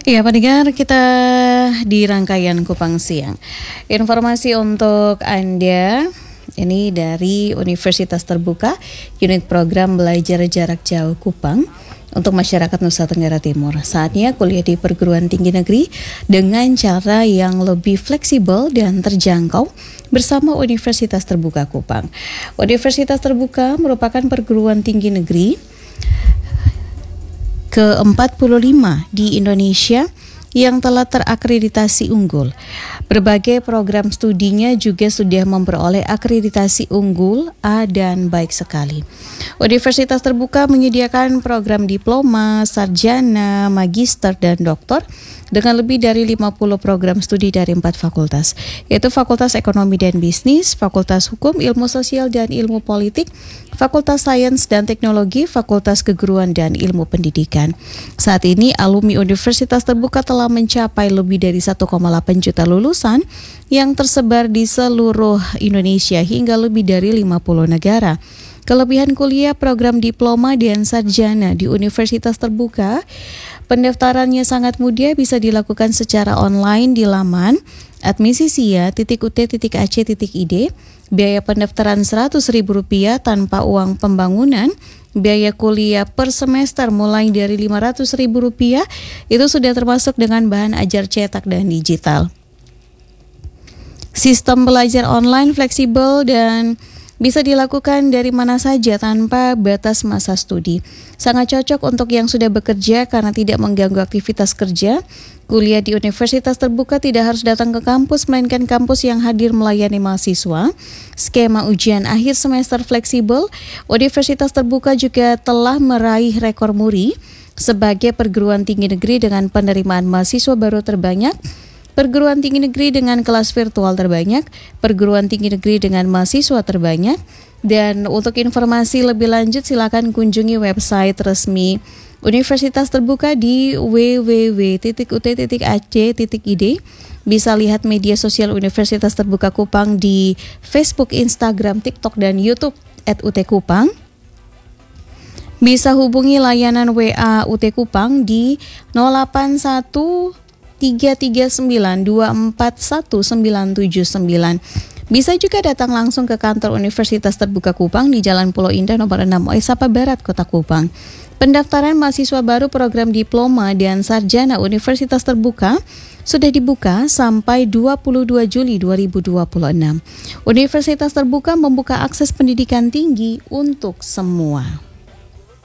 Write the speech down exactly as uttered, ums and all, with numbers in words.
Iya, pendengar, kita di rangkaian Kupang Siang. Informasi untuk Anda ini dari Universitas Terbuka, unit program belajar jarak jauh Kupang untuk masyarakat Nusa Tenggara Timur. Saatnya kuliah di perguruan tinggi negeri dengan cara yang lebih fleksibel dan terjangkau bersama Universitas Terbuka Kupang. Universitas Terbuka merupakan perguruan tinggi negeri ke empat puluh lima di Indonesia yang telah terakreditasi unggul. Berbagai program studinya juga sudah memperoleh akreditasi unggul A dan baik sekali. Universitas Terbuka menyediakan program diploma, sarjana, magister, dan doktor dengan lebih dari lima puluh program studi dari empat fakultas, yaitu Fakultas Ekonomi dan Bisnis, Fakultas Hukum, Ilmu Sosial dan Ilmu Politik, Fakultas Sains dan Teknologi, Fakultas Keguruan dan Ilmu Pendidikan. Saat ini alumni Universitas Terbuka telah mencapai lebih dari satu koma delapan juta lulusan yang tersebar di seluruh Indonesia hingga lebih dari lima puluh negara. Kelebihan kuliah program diploma dan sarjana di Universitas Terbuka, pendaftarannya sangat mudah, bisa dilakukan secara online di laman admisisia titik u t titik a c titik i d. Biaya pendaftaran seratus ribu rupiah tanpa uang pembangunan. Biaya kuliah per semester mulai dari lima ratus ribu rupiah, itu sudah termasuk dengan bahan ajar cetak dan digital. Sistem belajar online fleksibel dan bisa dilakukan dari mana saja tanpa batas masa studi. Sangat cocok untuk yang sudah bekerja karena tidak mengganggu aktivitas kerja. Kuliah di Universitas Terbuka tidak harus datang ke kampus, melainkan kampus yang hadir melayani mahasiswa. Skema ujian akhir semester fleksibel. Universitas Terbuka juga telah meraih rekor muri sebagai perguruan tinggi negeri dengan penerimaan mahasiswa baru terbanyak, perguruan tinggi negeri dengan kelas virtual terbanyak, perguruan tinggi negeri dengan mahasiswa terbanyak. Dan untuk informasi lebih lanjut silakan kunjungi website resmi Universitas Terbuka di w w w titik u t titik a c titik i d. Bisa lihat media sosial Universitas Terbuka Kupang di Facebook, Instagram, TikTok, dan YouTube at U T Kupang. Bisa hubungi layanan W A U T Kupang di nol delapan satu tiga tiga sembilan dua empat satu sembilan tujuh sembilan. Bisa juga datang langsung ke kantor Universitas Terbuka Kupang di Jalan Pulau Indah nomor enam Oesapa Barat, Kota Kupang. Pendaftaran mahasiswa baru program diploma dan sarjana Universitas Terbuka sudah dibuka sampai dua puluh dua Juli dua ribu dua puluh enam. Universitas Terbuka membuka akses pendidikan tinggi untuk semua.